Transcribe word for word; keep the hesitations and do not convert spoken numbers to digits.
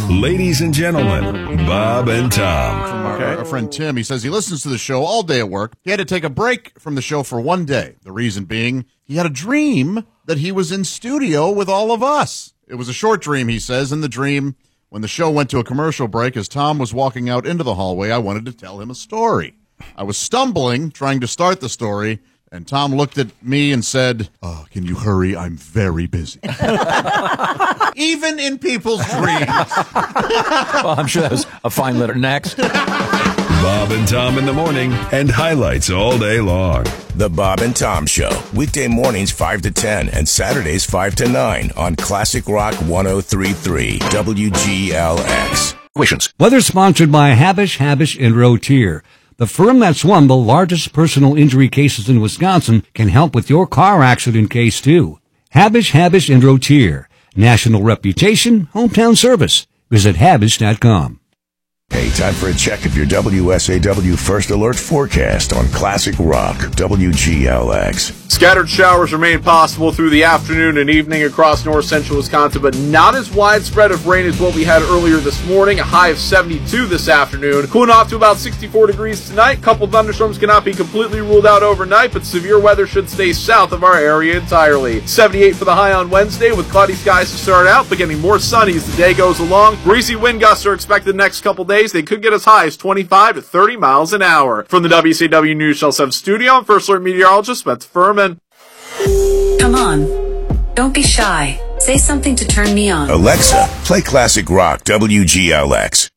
Ladies and gentlemen, Bob and Tom. From our, Okay. our friend Tim, he says he listens to the show all day at work. He had to take a break from the show for one day. The reason being, he had a dream that he was in studio with all of us. It was a short dream, he says. In the dream, when the show went to a commercial break, as Tom was walking out into the hallway, I wanted to tell him a story. I was stumbling, trying to start the story, and Tom looked at me and said, oh, can you hurry? I'm very busy. Even in people's dreams. Well, I'm sure that was a fine letter. Next. Bob and Tom in the morning and highlights all day long. The Bob and Tom Show, weekday mornings five to ten and Saturdays five to nine on Classic Rock one oh three point three W G L X. Weather sponsored by Habish, Habish, and Rotier. The firm that's won the largest personal injury cases in Wisconsin can help with your car accident case, too. Habish, Habish, and Rotier. National reputation, hometown service. Visit Habish dot com. Hey, time for a check of your W S A W First Alert forecast on Classic Rock W G L X. Scattered showers remain possible through the afternoon and evening across north central Wisconsin, but not as widespread of rain as what we had earlier this morning. A high of seventy-two this afternoon. Cooling off to about sixty-four degrees tonight. Couple thunderstorms cannot be completely ruled out overnight, but severe weather should stay south of our area entirely. seventy-eight for the high on Wednesday with cloudy skies to start out, but getting more sunny as the day goes along. Breezy wind gusts are expected the next couple days. They could get as high as twenty-five to thirty miles an hour. From the W C W News Channel seven studio, I'm First Alert meteorologist Spencer Furman. Come on. Don't be shy. Say something to turn me on. Alexa, play Classic Rock W G L X.